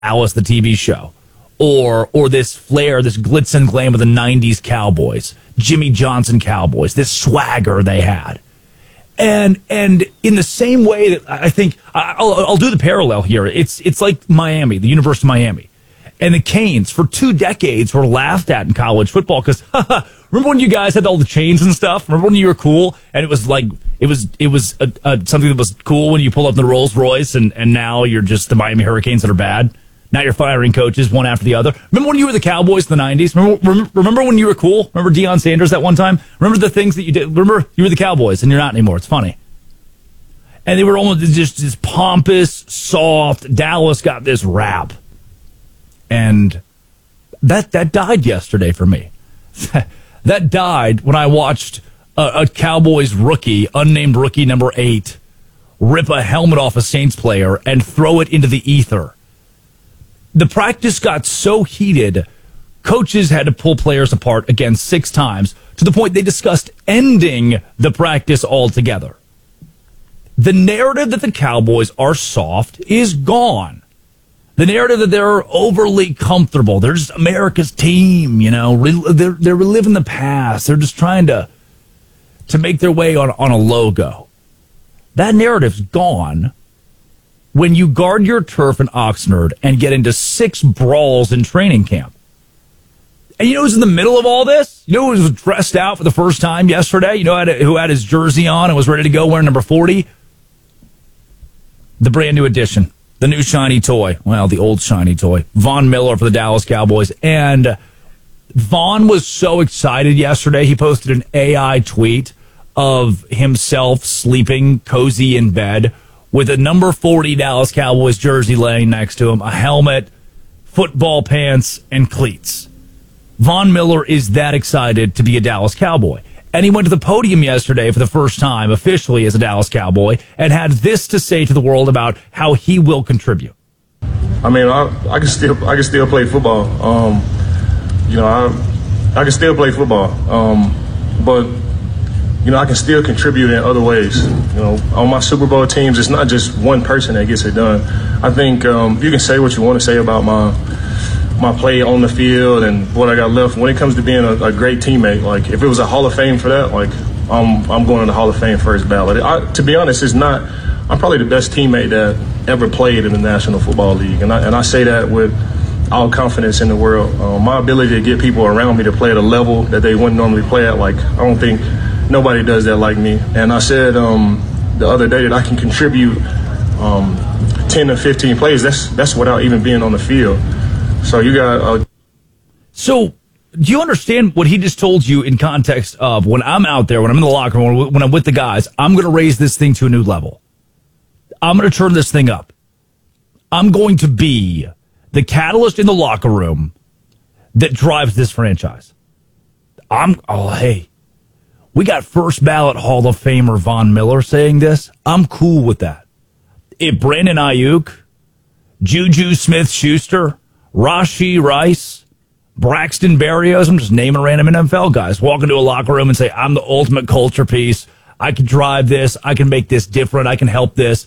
Alice, the TV show, or this flair, this glitz and glam of the 90s Cowboys, Jimmy Johnson Cowboys, this swagger they had. And in the same way that I think, I'll do the parallel here. It's like Miami, the University of Miami. And the Canes, for 2 decades, were laughed at in college football because, remember when you guys had all the chains and stuff? Remember when you were cool? And it was like, it was something that was cool when you pull up the Rolls Royce, and now you're just the Miami Hurricanes that are bad. Now you're firing coaches one after the other. Remember when you were the Cowboys in the 90s? Remember when you were cool? Remember Deion Sanders that one time? Remember the things that you did? Remember you were the Cowboys and you're not anymore. It's funny. And they were almost just this pompous, soft. Dallas got this rap. And that died yesterday for me. That died when I watched a Cowboys rookie, unnamed rookie number 8, rip a helmet off a Saints player and throw it into the ether. The practice got so heated, coaches had to pull players apart again 6 times, to the point they discussed ending the practice altogether. The narrative that the Cowboys are soft is gone. The narrative that they're overly comfortable. They're just America's team, you know. They're reliving the past. They're just trying to make their way on a logo. That narrative's gone when you guard your turf in Oxnard and get into 6 brawls in training camp. And you know who's in the middle of all this? You know who was dressed out for the first time yesterday? You know who had his jersey on and was ready to go wearing number 40? The brand new addition. The new shiny toy. Well, the old shiny toy. Von Miller for the Dallas Cowboys. And Von was so excited yesterday. He posted an AI tweet of himself sleeping cozy in bed with a number 40 Dallas Cowboys jersey laying next to him, a helmet, football pants, and cleats. Von Miller is that excited to be a Dallas Cowboy. And he went to the podium yesterday for the first time officially as a Dallas Cowboy and had this to say to the world about how he will contribute. I mean, I can still play football. I can still play football. But I can still contribute in other ways. On my Super Bowl teams, it's not just one person that gets it done. I think you can say what you want to say about my play on the field and what I got left. When it comes to being a great teammate, like if it was a Hall of Fame for that, like I'm going to the Hall of Fame first ballot. To be honest, I'm probably the best teammate that ever played in the National Football League, and I say that with all confidence in the world. My ability to get people around me to play at a level that they wouldn't normally play at, like I don't think nobody does that like me. And I said the other day that I can contribute 10 to 15 plays. That's without even being on the field. So you got. So do you understand what he just told you in context of when I'm out there, when I'm in the locker room, when I'm with the guys, I'm going to raise this thing to a new level. I'm going to turn this thing up. I'm going to be the catalyst in the locker room that drives this franchise. Hey, we got first ballot Hall of Famer Von Miller saying this. I'm cool with that. If Brandon Ayuk, Juju Smith-Schuster, Rashee Rice, Braxton Berrios, I'm just naming random NFL guys, walk into a locker room and say, I'm the ultimate culture piece. I can drive this. I can make this different. I can help this.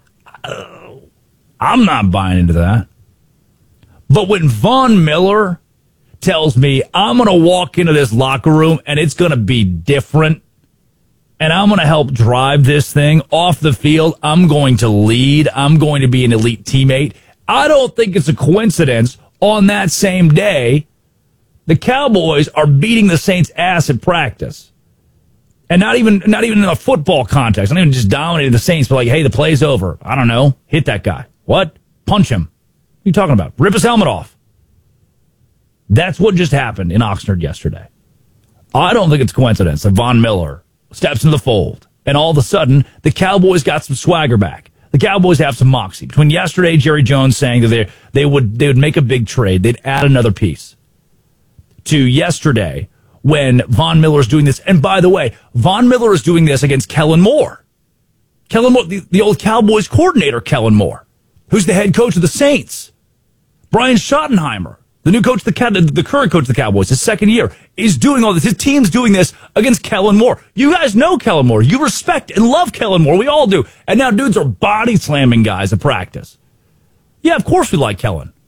I'm not buying into that. But when Von Miller tells me I'm going to walk into this locker room and it's going to be different and I'm going to help drive this thing off the field, I'm going to lead, I'm going to be an elite teammate, I don't think it's a coincidence on that same day the Cowboys are beating the Saints' ass at practice. And not even in a football context. Not even just dominating the Saints, but like, hey, the play's over. I don't know. Hit that guy. What? Punch him. What are you talking about? Rip his helmet off. That's what just happened in Oxnard yesterday. I don't think it's a coincidence that Von Miller steps into the fold, and all of a sudden, the Cowboys got some swagger back. The Cowboys have some moxie. Between yesterday, Jerry Jones saying that they would make a big trade, they'd add another piece, to yesterday when Von Miller's doing this. And by the way, Von Miller is doing this against Kellen Moore. Kellen Moore, the old Cowboys coordinator, Kellen Moore, who's the head coach of the Saints. Brian Schottenheimer, the new coach, the current coach of the Cowboys, his second year, is doing all this. His team's doing this against Kellen Moore. You guys know Kellen Moore. You respect and love Kellen Moore. We all do. And now dudes are body slamming guys at practice. Yeah, of course we like Kellen.